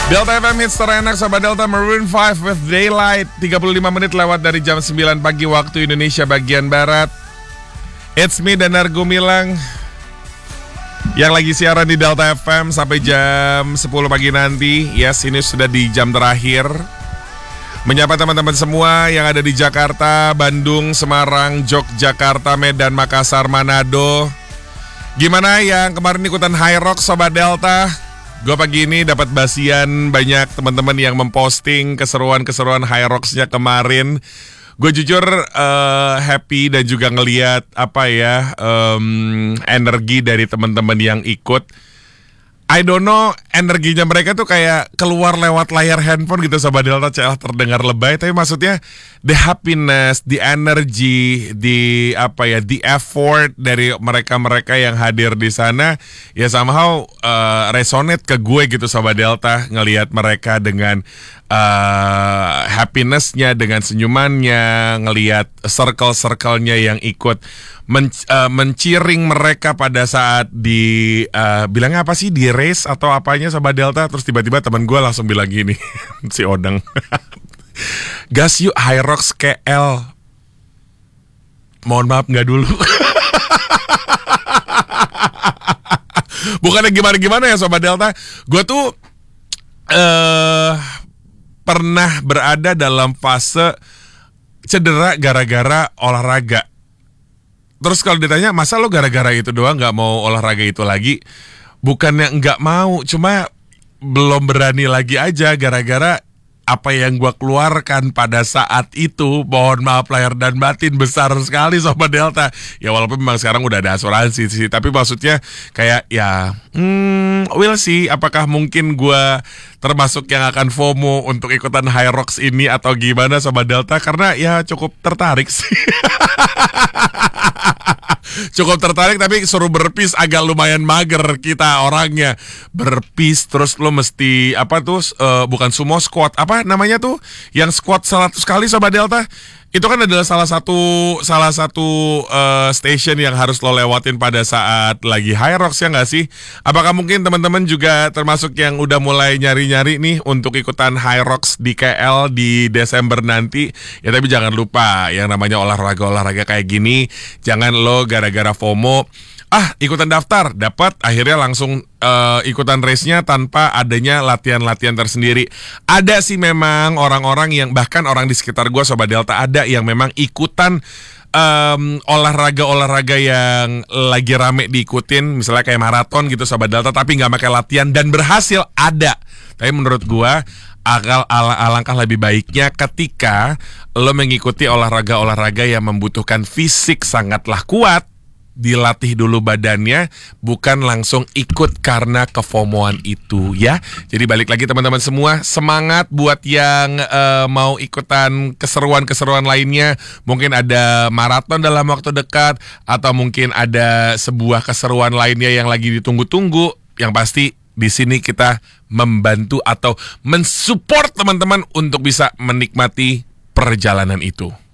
Delta FM hits terenak Sobat Delta, Maroon 5 with Daylight. 35 menit lewat dari jam 9 pagi waktu Indonesia bagian Barat. It's me Danar Gumilang yang lagi siaran di Delta FM sampai jam 10 pagi nanti. Yes, ini sudah di jam terakhir. Menyapa teman-teman semua yang ada di Jakarta, Bandung, Semarang, Yogyakarta, Medan, Makassar, Manado. Gimana yang kemarin ikutan High Rock Sobat Delta? Gue pagi ini dapat basian banyak teman-teman yang memposting keseruan-keseruan High Rocks-nya kemarin. Gue jujur happy dan juga ngelihat energi dari teman-teman yang ikut. I don't know, energinya mereka tuh kayak keluar lewat layar handphone gitu Sobat Delta. Terdengar lebay, tapi maksudnya the happiness, the energy, the effort dari mereka-mereka yang hadir di sana ya somehow resonate ke gue gitu Sobat Delta, ngelihat mereka dengan happinessnya, dengan senyumannya, ngelihat circle-circle-nya yang ikut menciring mereka pada saat di bilangnya apa sih, di race atau apanya Sobat Delta. Terus tiba-tiba teman gue langsung bilang gini si Odang, gas yuk High Rocks KL. Mohon maaf nggak dulu. Bukannya gimana-gimana ya Sobat Delta. Gue tuh pernah berada dalam fase cedera gara-gara olahraga. Terus kalau ditanya, masa lo gara-gara itu doang gak mau olahraga itu lagi? Bukannya gak mau, cuma belum berani lagi aja gara-gara apa yang gue keluarkan pada saat itu. Mohon maaf lahir dan batin, besar sekali Sobat Delta. Ya walaupun memang sekarang udah ada asuransi sih, tapi maksudnya kayak ya we'll see apakah mungkin gue termasuk yang akan FOMO untuk ikutan High Rocks ini atau gimana Sobat Delta. Karena ya cukup tertarik sih. Cukup tertarik, tapi suruh berpis agak lumayan mager kita orangnya. Berpis terus lo mesti bukan sumo squat, apa namanya tuh yang squat 100 kali Sobat Delta. Itu kan adalah salah satu station yang harus lo lewatin pada saat lagi High Rocks, ya nggak sih? Apakah mungkin teman-teman juga termasuk yang udah mulai nyari-nyari nih untuk ikutan High Rocks di KL di Desember nanti? Ya tapi jangan lupa yang namanya olahraga kayak gini, jangan lo gara-gara FOMO ikutan daftar, dapat akhirnya langsung ikutan race-nya tanpa adanya latihan-latihan tersendiri. Ada sih memang orang-orang yang, bahkan orang di sekitar gue Sobat Delta, ada yang memang ikutan olahraga-olahraga yang lagi rame diikutin, misalnya kayak maraton gitu Sobat Delta, tapi gak pakai latihan dan berhasil, ada. Tapi menurut gue alangkah lebih baiknya ketika lo mengikuti olahraga-olahraga yang membutuhkan fisik sangatlah kuat, dilatih dulu badannya, bukan langsung ikut karena kefomoan itu ya. Jadi balik lagi teman-teman semua, semangat buat yang mau ikutan keseruan-keseruan lainnya. Mungkin ada maraton dalam waktu dekat, atau mungkin ada sebuah keseruan lainnya yang lagi ditunggu-tunggu. Yang pasti di sini kita membantu atau mensupport teman-teman untuk bisa menikmati perjalanan itu.